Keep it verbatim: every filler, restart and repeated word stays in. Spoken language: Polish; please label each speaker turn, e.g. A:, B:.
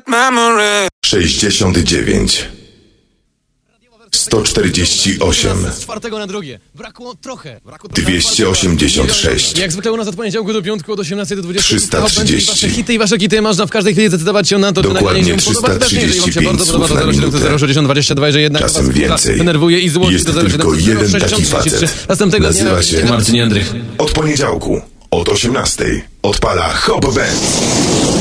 A: sześćdziesiąt dziewięć, sto czterdzieści osiem,
B: Z czwartego na drugie. Brakło trochę. Brakło
A: dwieście osiemdziesiąt sześć,
B: Jak zwykle u nas od poniedziałku do piątku od osiemnastej do dwudziestej.
A: trzysta trzydzieści.
B: Wasze hity i wasze hity można w każdej chwili zdecydować się na to, czy
A: Dokładnie
B: nagranie się podoba.
A: trzysta
B: Jeżeli wam się
A: trzydzieści
B: bardzo
A: pięć
B: podoba,
A: słów
B: to
A: na
B: zero siedem
A: minutę.
B: zero sześćdziesiąt dwadzieścia dwa, jeżeli jednak
A: Czasem
B: was
A: więcej.
B: denerwuje i złości,
A: Jest
B: to zero siedem
A: tylko jeden
B: zero
A: taki
B: sześćdziesiąt trzydzieści trzy.
A: facet.
B: Następnego
A: Nazywa
B: dnia
A: się
B: Marcin Jędrych.
A: Od poniedziałku od osiemnastej odpala Hop Band.